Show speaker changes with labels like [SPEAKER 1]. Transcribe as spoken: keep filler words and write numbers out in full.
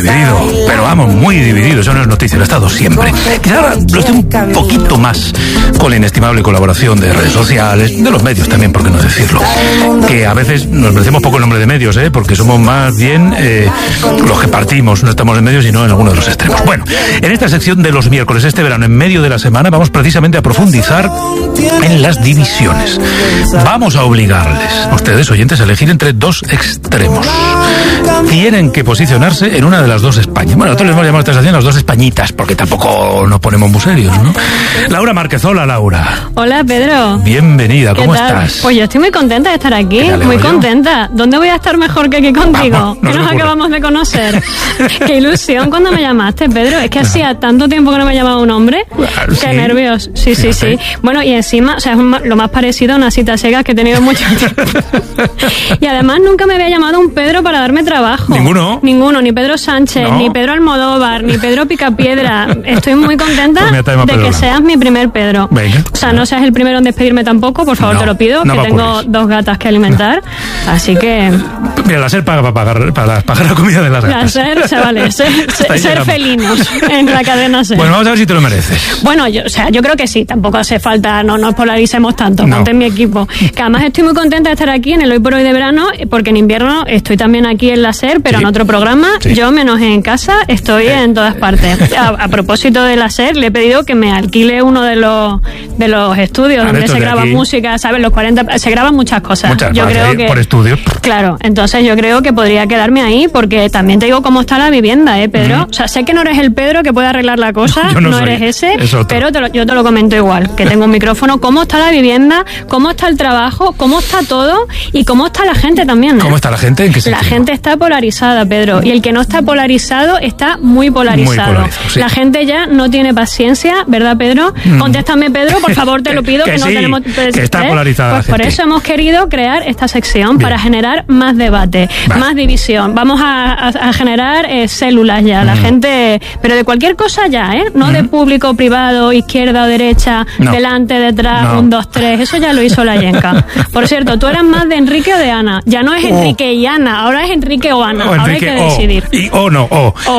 [SPEAKER 1] dividido, pero vamos, muy dividido, eso no es noticia, lo he estado siempre. Quizá ahora lo estoy un poquito más con la inestimable colaboración de redes sociales, de los medios también, por qué no decirlo, que a veces nos merecemos poco el nombre de medios, ¿eh? Porque somos más bien eh, los que partimos, no estamos en medios sino en alguno de los extremos. Bueno, en esta sección de los miércoles, este verano, en medio de la semana, vamos precisamente a profundizar en las divisiones. Vamos a obligarles a ustedes, oyentes, a elegir entre dos extremos. Tienen que posicionarse en una de las dos Españas. Bueno, nosotros les hemos llamado a esta sección las dos Españitas, porque tampoco nos ponemos muy serios, ¿no? Laura Márquez, hola, Laura.
[SPEAKER 2] Hola, Pedro.
[SPEAKER 1] Bienvenida, ¿cómo
[SPEAKER 2] ¿Qué tal?
[SPEAKER 1] estás?
[SPEAKER 2] Pues yo estoy muy contenta de estar aquí, muy contenta. ¿Dónde voy a estar mejor que aquí contigo?
[SPEAKER 1] Vamos, no
[SPEAKER 2] que nos acabamos de conocer. Qué ilusión cuando me llamaste, Pedro. Es que hacía tanto tiempo que no me llamaba un hombre.
[SPEAKER 1] Claro,
[SPEAKER 2] Qué
[SPEAKER 1] sí.
[SPEAKER 2] nervios. Sí, sí, sí. Bueno, y encima, o sea, es lo más parecido a una cita ciegas que he tenido mucho tiempo. Y además nunca me había llamado un Pedro para darme trabajo.
[SPEAKER 1] ¿Ninguno?
[SPEAKER 2] Ninguno, ni Pedro Sánchez,
[SPEAKER 1] ¿No?
[SPEAKER 2] ni Pedro Almodóvar, ni Pedro Picapiedra. Estoy muy contenta
[SPEAKER 1] Pues mira, te llamo
[SPEAKER 2] de
[SPEAKER 1] Pedro
[SPEAKER 2] que
[SPEAKER 1] Blanco.
[SPEAKER 2] seas mi primer Pedro.
[SPEAKER 1] Venga.
[SPEAKER 2] O sea, no seas el primero en despedirme tampoco, por favor,
[SPEAKER 1] No,
[SPEAKER 2] te lo pido,
[SPEAKER 1] no
[SPEAKER 2] que
[SPEAKER 1] va a
[SPEAKER 2] tengo
[SPEAKER 1] ocurrir.
[SPEAKER 2] dos gatas que alimentar. Así que,
[SPEAKER 1] Mira, la SER paga para pagar, para pagar la comida de las
[SPEAKER 2] la
[SPEAKER 1] gatas.
[SPEAKER 2] ser, se vale, ser,
[SPEAKER 1] Hasta ahí
[SPEAKER 2] ser
[SPEAKER 1] llegamos.
[SPEAKER 2] felinos en la cadena SER.
[SPEAKER 1] Bueno, vamos a ver si te lo mereces.
[SPEAKER 2] Bueno, yo, o sea, yo creo que sí, tampoco hace falta, no nos polaricemos tanto,
[SPEAKER 1] No.
[SPEAKER 2] ponte en mi equipo. Que además estoy muy contenta de estar aquí en el Hoy por Hoy de verano, porque en invierno estoy también aquí en la SER, pero
[SPEAKER 1] Sí.
[SPEAKER 2] en otro programa,
[SPEAKER 1] Sí.
[SPEAKER 2] yo menos en casa, estoy en todas partes. A, a propósito de la SER, le he pedido que me alquile uno de los de los estudios
[SPEAKER 1] Ah,
[SPEAKER 2] donde
[SPEAKER 1] estos
[SPEAKER 2] se
[SPEAKER 1] de
[SPEAKER 2] graba
[SPEAKER 1] aquí.
[SPEAKER 2] música, ¿sabes? Los cuarenta, se graban muchas cosas.
[SPEAKER 1] Muchas,
[SPEAKER 2] yo
[SPEAKER 1] para
[SPEAKER 2] creo
[SPEAKER 1] hacer
[SPEAKER 2] que
[SPEAKER 1] por estudio.
[SPEAKER 2] Claro, entonces yo creo que podría quedarme ahí, porque también te digo cómo está la vivienda, ¿eh, Pedro?
[SPEAKER 1] Mm.
[SPEAKER 2] O sea, sé que no eres el Pedro que puede arreglar la cosa,
[SPEAKER 1] Yo no
[SPEAKER 2] no,
[SPEAKER 1] soy,
[SPEAKER 2] eres ese,
[SPEAKER 1] es otro.
[SPEAKER 2] pero te lo- yo te lo comento igual, que tengo un micrófono, cómo está la vivienda, cómo está el trabajo, cómo está todo y cómo está la gente también, ¿eh?
[SPEAKER 1] ¿Cómo está la gente? ¿En qué
[SPEAKER 2] La
[SPEAKER 1] sentido?
[SPEAKER 2] gente está polarizada, Pedro, y el que no está polarizado está muy polarizado.
[SPEAKER 1] Muy polarizado, sí.
[SPEAKER 2] La gente ya no tiene paciencia, ¿verdad, Pedro?
[SPEAKER 1] Mm.
[SPEAKER 2] Contéstame, Pedro, por favor, te lo pido,
[SPEAKER 1] Que
[SPEAKER 2] que, no
[SPEAKER 1] sí,
[SPEAKER 2] tenemos...
[SPEAKER 1] que está
[SPEAKER 2] ¿eh?
[SPEAKER 1] polarizada la
[SPEAKER 2] Pues por
[SPEAKER 1] gente.
[SPEAKER 2] eso hemos querido crear esta sección,
[SPEAKER 1] Bien.
[SPEAKER 2] para generar más debate,
[SPEAKER 1] Vale.
[SPEAKER 2] más división. Vamos a, a- a generar eh, células ya, la gente... Pero de cualquier cosa ya, ¿eh? No de público, privado, izquierda o derecha,
[SPEAKER 1] No.
[SPEAKER 2] delante, detrás,
[SPEAKER 1] No.
[SPEAKER 2] un, dos, tres. Eso ya lo hizo la Yenka. Por cierto, tú eras más de Enrique o de Ana. Ya no es
[SPEAKER 1] Oh.
[SPEAKER 2] Enrique y Ana, ahora es Enrique o Ana.
[SPEAKER 1] O
[SPEAKER 2] Ahora hay
[SPEAKER 1] Enrique,
[SPEAKER 2] que
[SPEAKER 1] o,
[SPEAKER 2] decidir.
[SPEAKER 1] y, o no, o.
[SPEAKER 2] O.